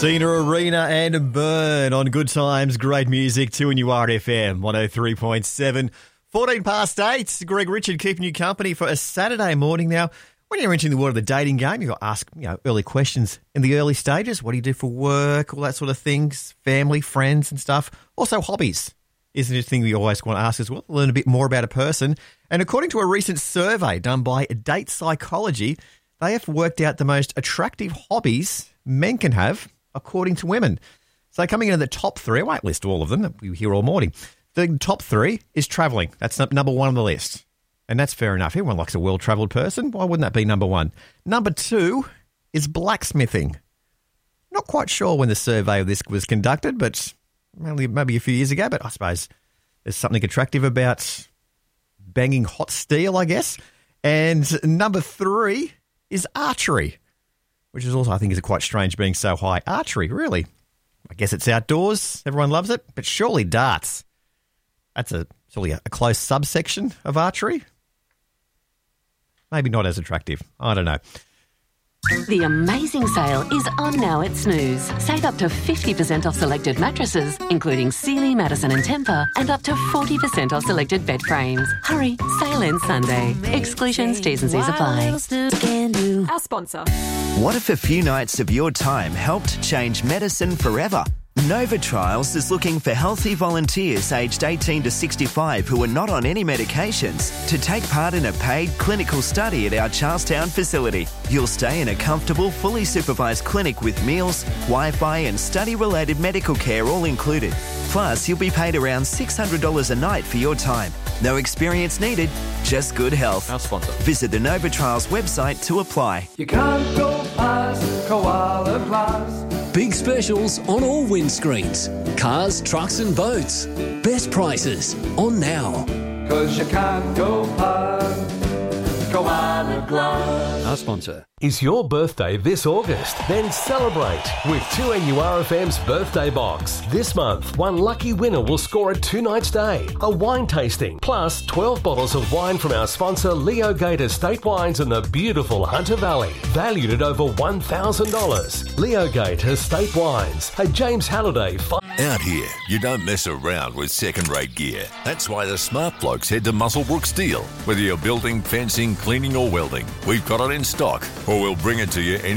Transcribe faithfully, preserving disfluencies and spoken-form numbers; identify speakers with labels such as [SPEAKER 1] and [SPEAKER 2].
[SPEAKER 1] Christina Arena and Burn on Good Times, great music, two in your R F M, one oh three point seven. fourteen past eight, Greg Richard keeping you company for a Saturday morning now. When you're entering the world of the dating game, you've got to ask you know, early questions in the early stages. What do you do for work, all that sort of things, family, friends and stuff. Also hobbies is a thing we always want to ask as well, learn a bit more about a person. And according to a recent survey done by Date Psychology, they have worked out the most attractive hobbies men can have according to women. So coming in at the top three, I won't list all of them that we hear all morning. The top three is travelling. That's number one on the list. And that's fair enough. Everyone likes a well-travelled person. Why wouldn't that be number one? Number two is blacksmithing. Not quite sure when the survey of this was conducted, but maybe, maybe a few years ago. But I suppose there's something attractive about banging hot steel, I guess. And number three is archery, which is also, I think, is quite strange being so high. Archery, really? I guess it's outdoors. Everyone loves it. But surely darts. That's a surely a, a close subsection of archery. Maybe not as attractive. I don't know.
[SPEAKER 2] The amazing sale is on now at Snooze. Save up to fifty percent off selected mattresses, including Sealy, Madison and Tempur, and up to forty percent off selected bed frames. Hurry, sale ends Sunday. Exclusions, T's and C's apply.
[SPEAKER 3] Our sponsor.
[SPEAKER 4] What if a few nights of your time helped change medicine forever? Nova Trials is looking for healthy volunteers aged eighteen to sixty-five who are not on any medications to take part in a paid clinical study at our Charlestown facility. You'll stay in a comfortable, fully supervised clinic with meals, Wi-Fi and study-related medical care all included. Plus, you'll be paid around six hundred dollars a night for your time. No experience needed, just good health.
[SPEAKER 5] Our sponsor.
[SPEAKER 4] Visit the Nova Trials website to apply.
[SPEAKER 6] You can't go past Koala Glass.
[SPEAKER 7] Big specials on all windscreens. Cars, trucks and boats. Best prices on now.
[SPEAKER 6] Cause you can't go past Koala Glass.
[SPEAKER 5] Our sponsor.
[SPEAKER 8] Is your birthday this August? Then celebrate with two N U R F M's birthday box. This month, one lucky winner will score a two-night stay, a wine tasting, plus twelve bottles of wine from our sponsor Leo Gate Estate Wines in the beautiful Hunter Valley, valued at over one thousand dollars. Leo Gate Estate Wines, a James Halliday. Fi-
[SPEAKER 9] Out here, you don't mess around with second-rate gear. That's why the smart blokes head to Muswellbrook Steel. Whether you're building, fencing, cleaning or welding, we've got it in stock, or we'll bring it to you any